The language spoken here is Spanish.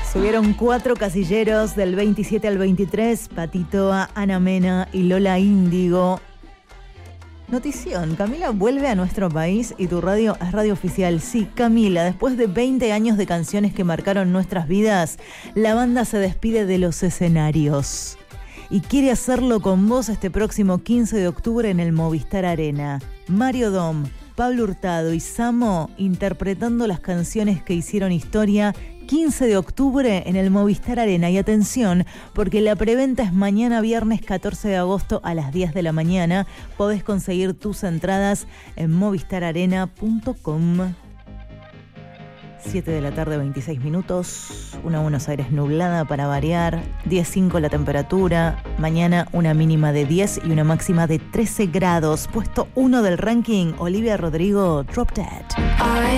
Subieron 4 casilleros del 27 al 23, Patitoa, Ana Mena y Lola Índigo. Notición, Camila vuelve a nuestro país y tu radio es radio oficial. Sí, Camila, después de 20 años de canciones que marcaron nuestras vidas, la banda se despide de los escenarios. Y quiere hacerlo con vos este próximo 15 de octubre en el Movistar Arena. Mario Dom, Pablo Hurtado y Samo interpretando las canciones que hicieron historia. 15 de octubre en el Movistar Arena. Y atención, porque la preventa es mañana viernes 14 de agosto a las 10 de la mañana. Podés conseguir tus entradas en movistararena.com. 7 de la tarde, 26 minutos. Una Buenos Aires nublada para variar. 10,5 la temperatura. Mañana una mínima de 10 y una máxima de 13 grados. Puesto 1 del ranking, Olivia Rodrigo, Drop Dead.